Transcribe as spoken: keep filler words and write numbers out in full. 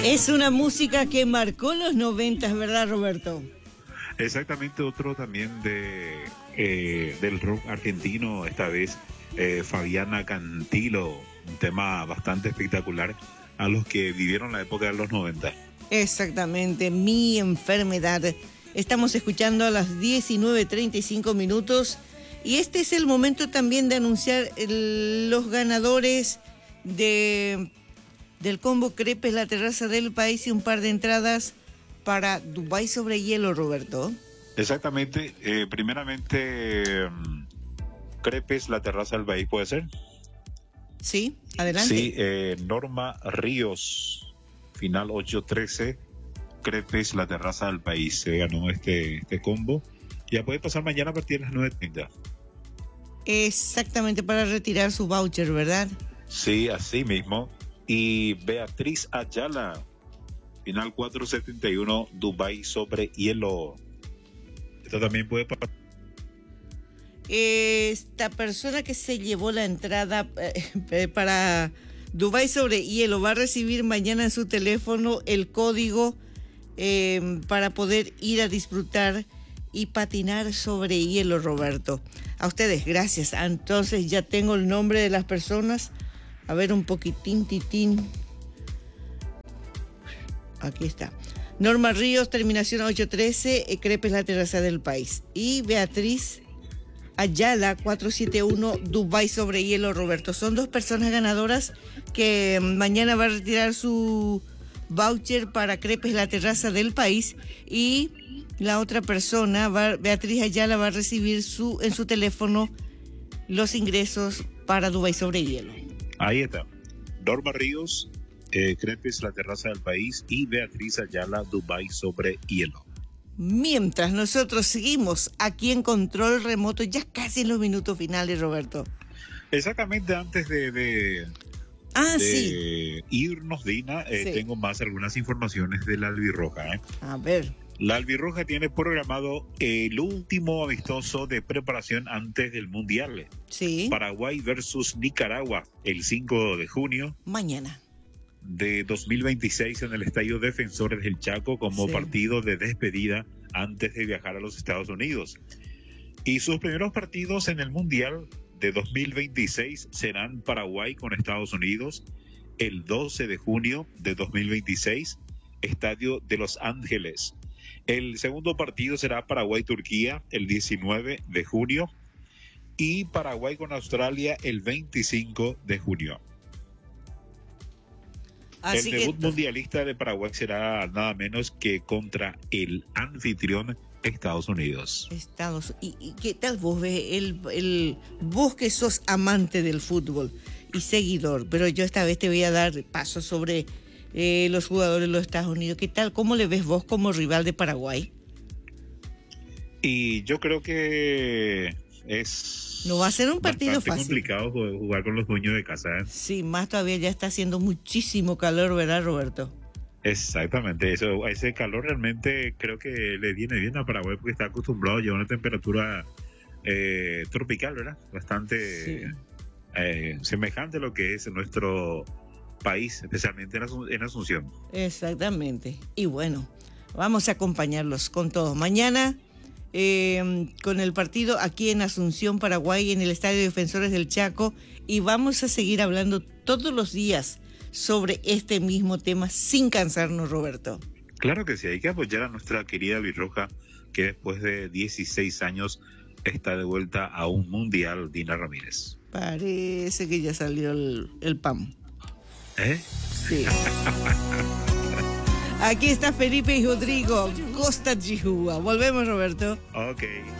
Es una música que marcó los noventas, ¿verdad, Roberto? Exactamente, otro también de eh, del rock argentino, esta vez eh, Fabiana Cantilo, un tema bastante espectacular a los que vivieron la época de los noventa. Exactamente, Mi Enfermedad. Estamos escuchando a las diecinueve treinta y cinco minutos y este es el momento también de anunciar el, los ganadores de, del combo Crepes La Terraza del País y un par de entradas para Dubái sobre hielo, Roberto. Exactamente, eh, primeramente Crepes La Terraza del País, ¿puede ser? Sí, adelante. Sí, eh, Norma Ríos, final ocho trece, Crepes La Terraza del País, se ganó este, este combo. Ya puede pasar mañana a partir de las nueve treinta. Exactamente, para retirar su voucher, ¿verdad? Sí, así mismo. Y Beatriz Ayala, final cuatro setenta y uno, Dubái sobre hielo. Esto también puede pasar. Esta persona que se llevó la entrada eh, para Dubái sobre hielo va a recibir mañana en su teléfono el código eh, para poder ir a disfrutar y patinar sobre hielo, Roberto. A ustedes, gracias. Entonces ya tengo el nombre de las personas. A ver un poquitín, titín. Aquí está. Norma Ríos, terminación ocho trece, eh, Crepes La Terraza del País. Y Beatriz Ayala, cuatro setenta y uno, Dubái sobre hielo, Roberto. Son dos personas ganadoras que mañana va a retirar su voucher para Crepes La Terraza del País y la otra persona, va, Beatriz Ayala, va a recibir su en su teléfono los ingresos para Dubái sobre hielo. Ahí está. Norma Ríos, eh, Crepes La Terraza del País y Beatriz Ayala, Dubái sobre hielo. Mientras nosotros seguimos aquí en Control Remoto, ya casi en los minutos finales, Roberto. Exactamente, antes de, de, ah, de sí. irnos, Dina, eh, sí. tengo más algunas informaciones de la Albirroja. ¿eh? A ver. La Albirroja tiene programado el último amistoso de preparación antes del Mundial. Sí. Paraguay versus Nicaragua, el cinco de junio. Mañana. De dos mil veintiséis en el Estadio Defensores del Chaco como sí. partido de despedida antes de viajar a los Estados Unidos. Y sus primeros partidos en el Mundial de dos mil veintiséis serán Paraguay con Estados Unidos el doce de junio de dos mil veintiséis, Estadio de Los Ángeles. El segundo partido será Paraguay-Turquía el diecinueve de junio y Paraguay con Australia el veinticinco de junio. Así el debut que... mundialista de Paraguay será nada menos que contra el anfitrión Estados Unidos. Estados ¿Y, y qué tal vos ves? El, el, vos que sos amante del fútbol y seguidor, pero yo esta vez te voy a dar paso sobre eh, los jugadores de los Estados Unidos. ¿Qué tal? ¿Cómo le ves vos como rival de Paraguay? Y yo creo que es... No va a ser un partido fácil. Es complicado jugar con los dueños de casa. ¿eh? Sí, más todavía ya está haciendo muchísimo calor, ¿verdad, Roberto? Exactamente, eso, ese calor realmente creo que le viene bien a Paraguay porque está acostumbrado a llevar una temperatura eh, tropical, ¿verdad? Bastante sí. eh, semejante a lo que es nuestro país, especialmente en, Asun- en Asunción. Exactamente, y bueno, vamos a acompañarlos con todo. Mañana... Eh, con el partido aquí en Asunción, Paraguay, en el Estadio Defensores del Chaco, y vamos a seguir hablando todos los días sobre este mismo tema sin cansarnos, Roberto. Claro que sí, hay que apoyar a nuestra querida Albirroja, que después de dieciséis años está de vuelta a un mundial. Dina Ramírez. Parece que ya salió el, el P A M. ¿Eh? Sí. Aquí está Felipe y Rodrigo, Costa Chihua. Volvemos, Roberto. Ok.